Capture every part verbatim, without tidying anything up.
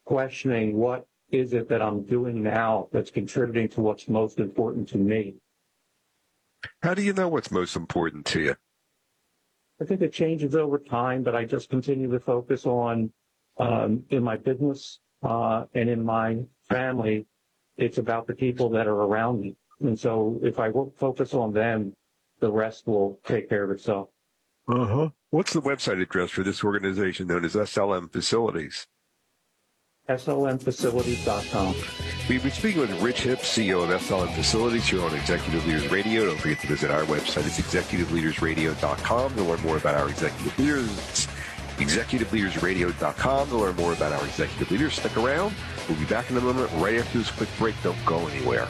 questioning what is it that I'm doing now that's contributing to what's most important to me. How do you know what's most important to you? I think it changes over time, but I just continue to focus on, um, in my business uh, and in my family, it's about the people that are around me. And so if I will focus on them, the rest will take care of itself. Uh-huh. What's the website address for this organization known as S L M Facilities? S L M facilities dot com. We've been speaking with Rich Hipp, C E O of S L M Facilities, here on Executive Leaders Radio. Don't forget to visit our website. It's executive leaders radio dot com to learn more about our executive leaders. It's executive leaders radio dot com to learn more about our executive leaders. Stick around. We'll be back in a moment right after this quick break. Don't go anywhere.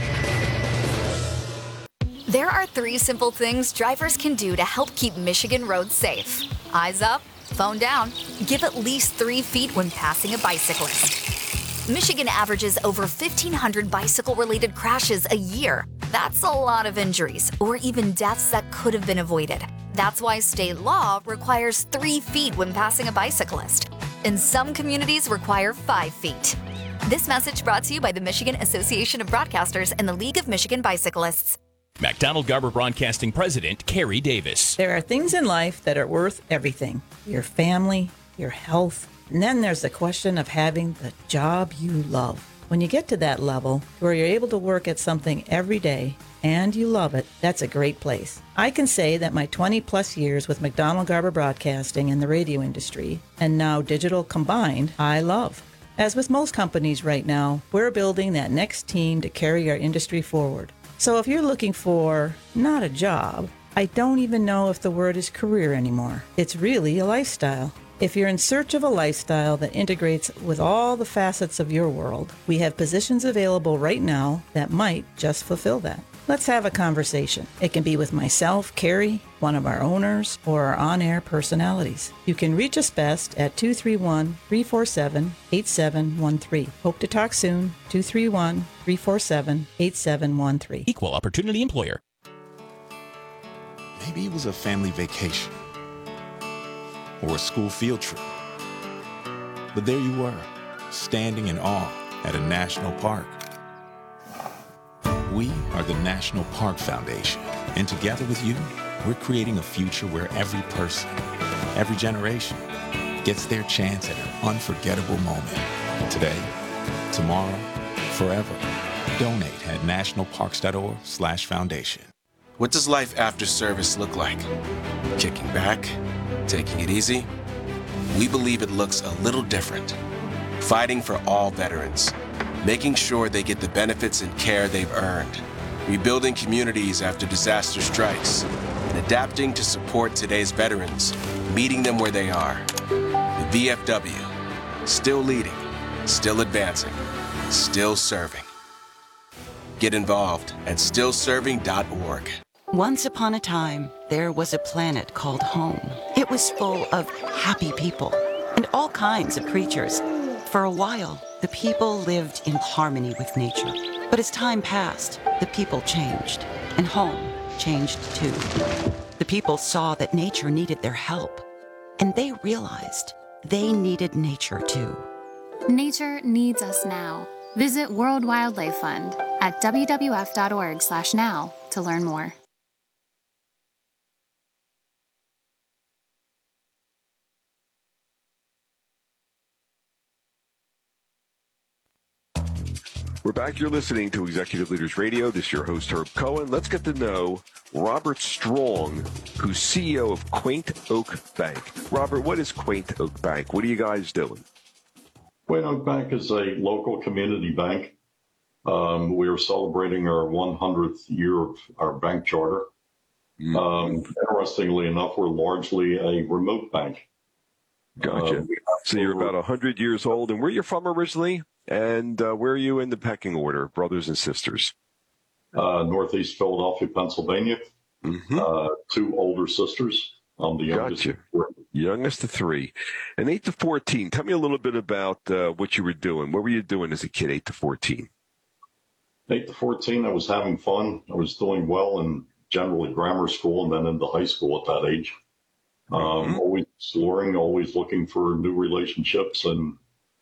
There are three simple things drivers can do to help keep Michigan roads safe. Eyes up, phone down, give at least three feet when passing a bicyclist. Michigan averages over fifteen hundred bicycle-related crashes a year. That's a lot of injuries, or even deaths that could have been avoided. That's why state law requires three feet when passing a bicyclist. And some communities require five feet. This message brought to you by the Michigan Association of Broadcasters and the League of Michigan Bicyclists. McDonald Garber Broadcasting President Carrie Davis. There are things in life that are worth everything. Your family, your health, and then there's the question of having the job you love. When you get to that level where you're able to work at something every day and you love it, that's a great place. I can say that my twenty plus years with McDonald Garber Broadcasting and the radio industry, and now digital combined, I love. As with most companies right now, we're building that next team to carry our industry forward. So if you're looking for not a job, I don't even know if the word is career anymore. It's really a lifestyle. If you're in search of a lifestyle that integrates with all the facets of your world, we have positions available right now that might just fulfill that. Let's have a conversation. It can be with myself, Carrie, one of our owners, or our on-air personalities. You can reach us best at two three one, three four seven, eight seven one three. Hope to talk soon. two three one, three four seven, eight seven one three. Equal Opportunity Employer. Maybe it was a family vacation or a school field trip. But there you were, standing in awe at a national park. We are the National Park Foundation, and together with you, we're creating a future where every person, every generation, gets their chance at an unforgettable moment. Today, tomorrow, forever. Donate at nationalparks.org slash foundation. What does life after service look like? Kicking back? Taking it easy? We believe it looks a little different. Fighting for all veterans. Making sure they get the benefits and care they've earned. Rebuilding communities after disaster strikes. And adapting to support today's veterans. Meeting them where they are. The V F W. Still leading. Still advancing. Still serving. Get involved at still serving dot org. Once upon a time, there was a planet called home. It was full of happy people and all kinds of creatures. For a while, the people lived in harmony with nature. But as time passed, the people changed, and home changed too. The people saw that nature needed their help, and they realized they needed nature too. Nature needs us now. Visit World Wildlife Fund at w w f dot org slash now to learn more. We're back. You're listening to Executive Leaders Radio. This is your host, Herb Cohen. Let's get to know Robert Strong, who's C E O of Quaint Oak Bank. Robert, what is Quaint Oak Bank? What are you guys doing? Quaint Oak Bank is a local community bank. Um, we are celebrating our one hundredth year of our bank charter. Mm-hmm. Um, interestingly enough, we're largely a remote bank. Gotcha. Uh, so you're about one hundred years old. And where are you from originally? And uh, where are you in the pecking order, brothers and sisters? Uh, Northeast Philadelphia, Pennsylvania. Mm-hmm. Uh, two older sisters. I'm the youngest. Gotcha. Youngest of three. And eight to fourteen, tell me a little bit about uh, what you were doing. What were you doing as a kid, eight to fourteen? eight to fourteen, I was having fun. I was doing well in generally grammar school and then into high school at that age. Um, mm-hmm. Always exploring, always looking for new relationships and